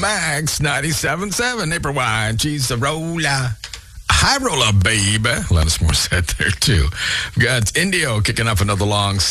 Max 97.7. Neighbor wine. She's a roller. High roller, baby. Alanis Morissette there, too. We've got Indio kicking up another long